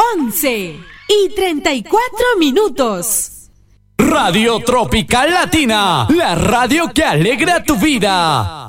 11:34. Radio Tropical Latina, la radio que alegra tu vida.